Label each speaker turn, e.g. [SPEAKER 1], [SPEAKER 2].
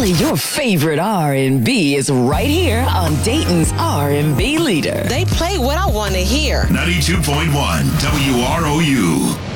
[SPEAKER 1] Only your favorite R&B is right here on Dayton's R&B leader.
[SPEAKER 2] They play what I want to hear.
[SPEAKER 3] 92.1 WROU.